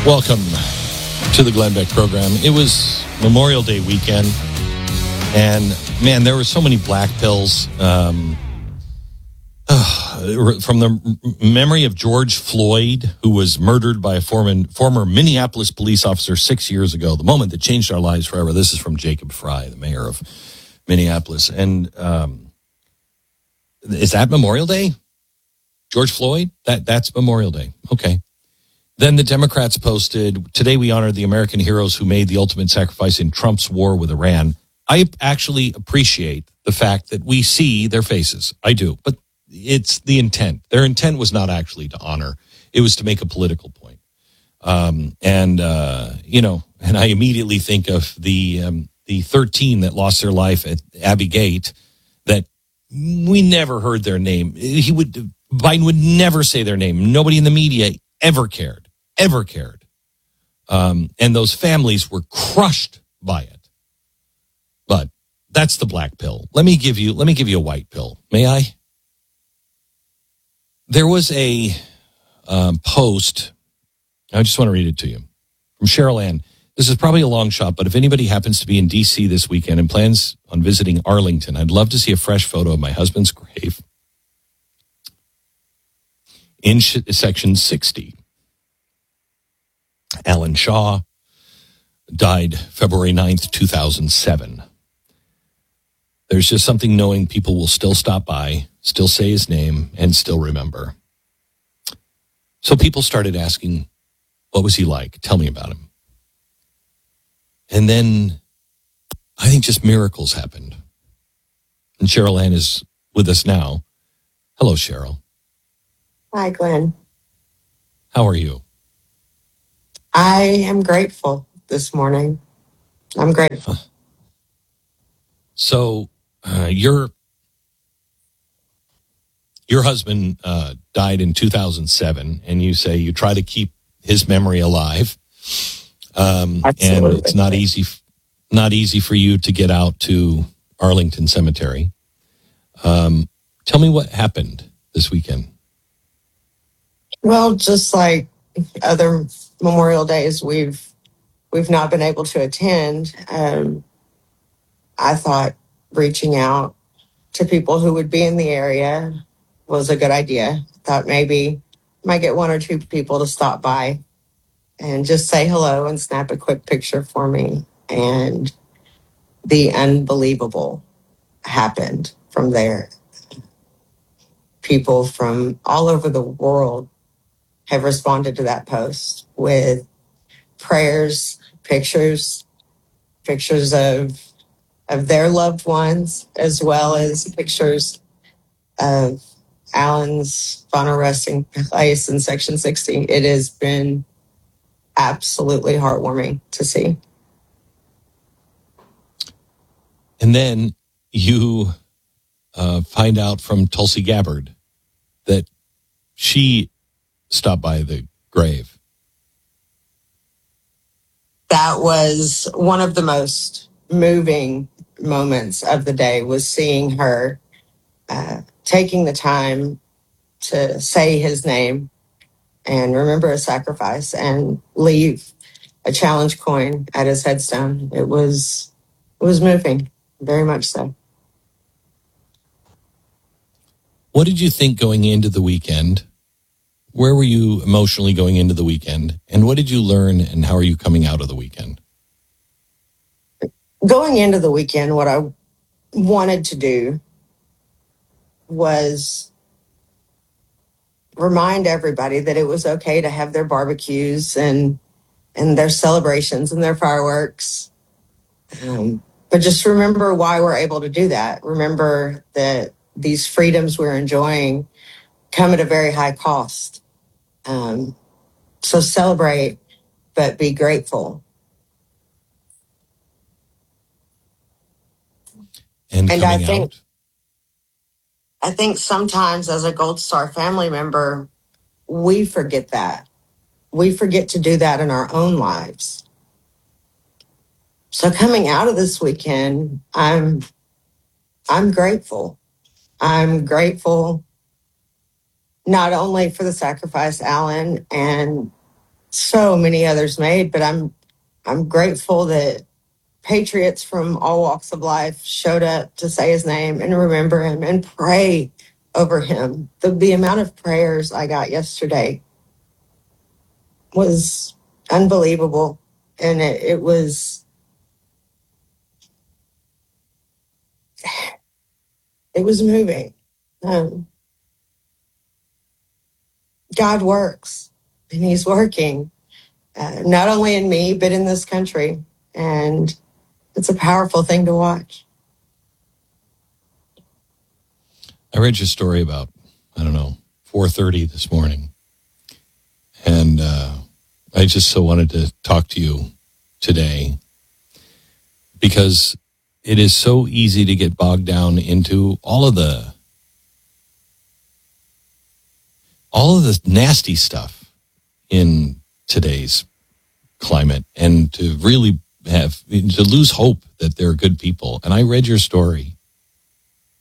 Welcome to the Glenn Beck program. It was Memorial Day weekend, and man, there were so many black pills. From the memory of George Floyd, who was murdered by a former Minneapolis police officer 6 years ago, the moment that changed our lives forever. This is from Jacob Fry, the mayor of Minneapolis. And is that Memorial Day? George Floyd? That's Memorial Day. Okay. Then the Democrats posted, today we honor the American heroes who made the ultimate sacrifice in Trump's war with Iran. I actually appreciate the fact that we see their faces. I do. But it's the intent. Their intent was not actually to honor. It was to make a political point. And I immediatedly think of the 13 that lost their life at Abbey Gate that we never heard their name. Biden would never say their name. Nobody in the media ever cared. And those families were crushed by it. But that's the black pill. Let me give you a white pill. May I? There was a post. I just want to read it to you from Cheryl Ann. This is probably a long shot, but if anybody happens to be in D.C. this weekend and plans on visiting Arlington, I'd love to see a fresh photo of my husband's grave in section 60. Alan Shaw died February 9th, 2007. There's just something knowing people will still stop by, still say his name, and still remember. So people started asking, what was he like? Tell me about him. And then I think just miracles happened. And Cheryl Ann is with us now. Hello, Cheryl. Hi, Glenn. How are you? I am grateful this morning. I'm grateful. So your husband died in 2007, and you say you try to keep his memory alive. And it's not easy for you to get out to Arlington Cemetery. Tell me what happened this weekend. Well, just like other Memorial Days we've not been able to attend, I thought reaching out to people who would be in the area was a good idea. Thought maybe might get one or two people to stop by and just say hello and snap a quick picture for me. And the unbelievable happened from there. People from all over the world have responded to that post with prayers, pictures of their loved ones, as well as pictures of Alan's final resting place in Section 60. It has been absolutely heartwarming to see. And then you find out from Tulsi Gabbard that she stopped by the grave. That was one of the most moving moments of the day, was seeing her taking the time to say his name and remember a sacrifice and leave a challenge coin at his headstone. It was moving, very much so. What did you think going into the weekend? Where were you emotionally going into the weekend? And what did you learn, and how are you coming out of the weekend? Going into the weekend, what I wanted to do was remind everybody that it was okay to have their barbecues and their celebrations and their fireworks. But just remember why we're able to do that. Remember that these freedoms we're enjoying come at a very high cost. So celebrate, but be grateful. And I think sometimes as a Gold Star family member, we forget that. We forget to do that in our own lives. So coming out of this weekend, I'm grateful. I'm grateful not only for the sacrifice Alan and so many others made, but I'm grateful that patriots from all walks of life showed up to say his name and remember him and pray over him. The amount of prayers I got yesterday was unbelievable. And it was moving. Um, God works, and he's working, not only in me, but in this country. And it's a powerful thing to watch. I read your story about, 4:30 this morning. And I just so wanted to talk to you today because it is so easy to get bogged down into all of the nasty stuff in today's climate, and to really to lose hope that there are good people. And I read your story